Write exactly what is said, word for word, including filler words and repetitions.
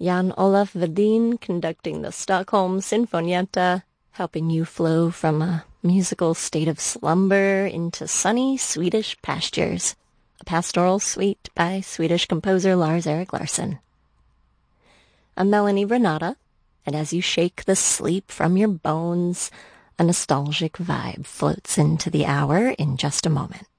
Jan Olaf Vedin conducting the Stockholm Sinfonietta, helping you flow from a musical state of slumber into sunny Swedish pastures. A pastoral suite by Swedish composer Lars-Erik Larsson. I'm Melanie Renata, and as you shake the sleep from your bones, a nostalgic vibe floats into the hour in just a moment.